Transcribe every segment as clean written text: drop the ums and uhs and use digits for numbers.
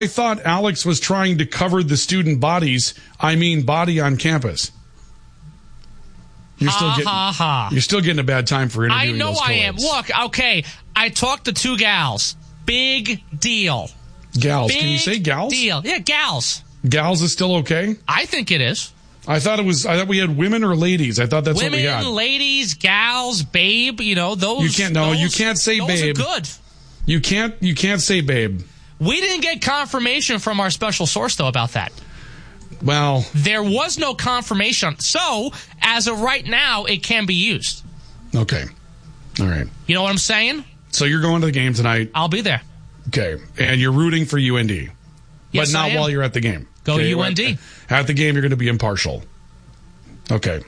I thought Alex was trying to cover the student bodies. I mean, body on campus. You're still getting a bad time for interviewing those I am. kids. Look, okay, I talked to 2 gals. Big deal. Gals. Can you say gals? Deal. Yeah, gals. Gals is still okay? I think it is. I thought we had women or ladies. I thought that's women, what we had. Women, ladies, gals, babe, those. You can't say babe. Those are good. You can't say babe. We didn't get confirmation from our special source, though, about that. Well, there was no confirmation. So, as of right now, it can be used. Okay. All right. You know what I'm saying? So you're going to the game tonight. I'll be there. Okay. And you're rooting for UND. Yes, but not while you're at the game. Go okay? UND. At the game, you're going to be impartial. Okay.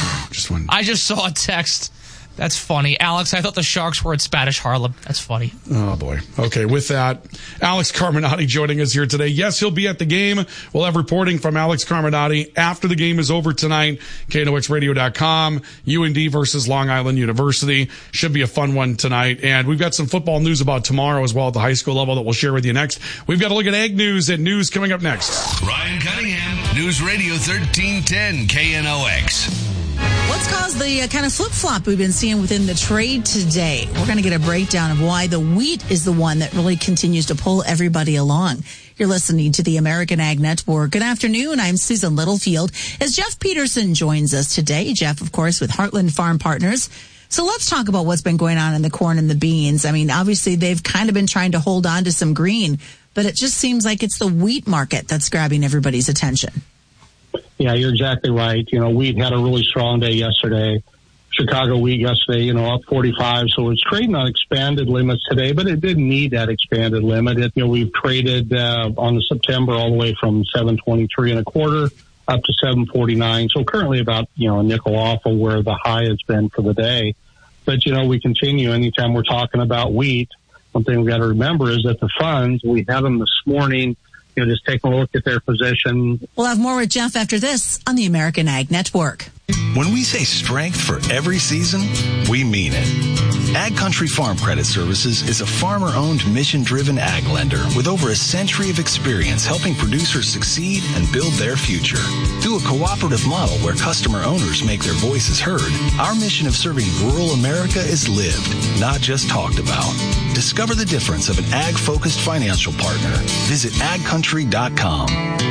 I just saw a text. That's funny. Alex, I thought the Sharks were at Spanish Harlem. That's funny. Oh, boy. Okay, with that, Alex Carminati joining us here today. Yes, he'll be at the game. We'll have reporting from Alex Carminati after the game is over tonight. KNOXradio.com. UND versus Long Island University. Should be a fun one tonight. And we've got some football news about tomorrow as well at the high school level that we'll share with you next. We've got to look at Ag News and news coming up next. Ryan Cunningham, News Radio 1310 KNOX. What's caused the kind of flip-flop we've been seeing within the trade today? We're going to get a breakdown of why the wheat is the one that really continues to pull everybody along. You're listening to the American Ag Network. Good afternoon. I'm Susan Littlefield. As Jeff Peterson joins us today, Jeff, of course, with Heartland Farm Partners. So let's talk about what's been going on in the corn and the beans. I mean, obviously, they've kind of been trying to hold on to some green, but it just seems like it's the wheat market that's grabbing everybody's attention. Yeah, you're exactly right. Wheat had a really strong day yesterday. Chicago wheat yesterday, up 45. So it's trading on expanded limits today, but it didn't need that expanded limit. We've traded on the September all the way from 723 and a quarter up to 749. So currently about, a nickel off of where the high has been for the day. But, we continue anytime we're talking about wheat. One thing we've got to remember is that the funds, we had them this morning, just taking a look at their position. We'll have more with Jeff after this on the American Ag Network. When we say strength for every season, we mean it. Ag Country Farm Credit Services is a farmer-owned, mission-driven ag lender with over a century of experience helping producers succeed and build their future. Through a cooperative model where customer owners make their voices heard, our mission of serving rural America is lived, not just talked about. Discover the difference of an ag-focused financial partner. Visit agcountry.com.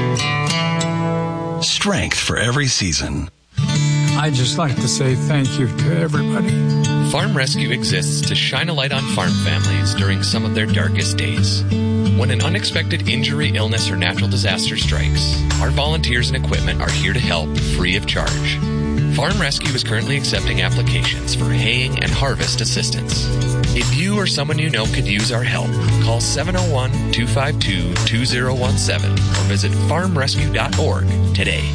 Strength for every season. I'd just like to say thank you to everybody. Farm Rescue exists to shine a light on farm families during some of their darkest days. When an unexpected injury, illness, or natural disaster strikes, our volunteers and equipment are here to help free of charge. Farm Rescue is currently accepting applications for haying and harvest assistance. If you or someone you know could use our help, call 701-252-2017 or visit farmrescue.org today.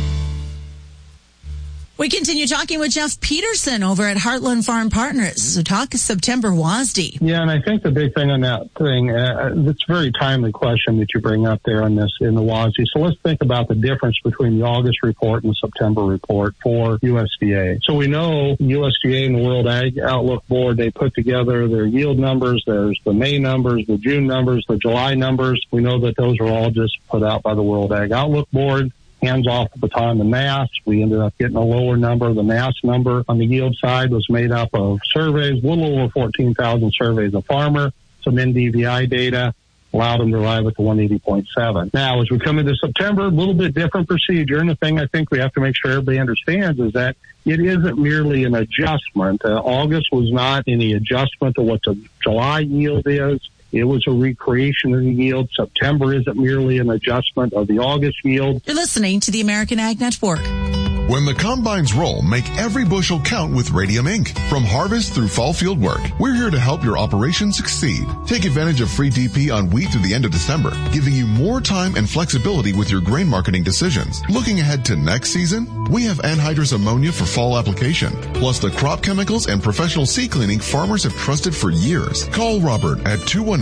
We continue talking with Jeff Peterson over at Heartland Farm Partners. So talk is September WASDE. Yeah, and I think the big thing on that thing, it's a very timely question that you bring up there on this in the WASDE. So let's think about the difference between the August report and the September report for USDA. So we know USDA and the World Ag Outlook Board, they put together their yield numbers. There's the May numbers, the June numbers, the July numbers. We know that those are all just put out by the World Ag Outlook Board. Hands off the baton to NASS. We ended up getting a lower number. The NASS number on the yield side was made up of surveys, a little over 14,000 surveys a farmer, some NDVI data, allowed them to arrive at the 180.7. Now, as we come into September, a little bit different procedure. And the thing I think we have to make sure everybody understands is that it isn't merely an adjustment. August was not any adjustment to what the July yield is. It was a recreation of the yield. September isn't merely an adjustment of the August yield. You're listening to the American Ag Network. When the combines roll, make every bushel count with Radium Inc. From harvest through fall field work, we're here to help your operation succeed. Take advantage of free DP on wheat through the end of December, giving you more time and flexibility with your grain marketing decisions. Looking ahead to next season, we have anhydrous ammonia for fall application, plus the crop chemicals and professional seed cleaning farmers have trusted for years. Call Robert at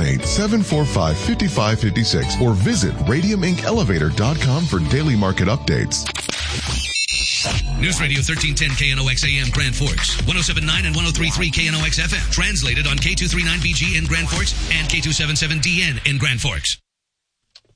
218-745-5556 or visit radiuminkelevator.com for daily market updates. News Radio 1310 KNOX AM Grand Forks, 107.9 and 103.3 KNOX FM. Translated on K239BG in Grand Forks and K277DN in Grand Forks.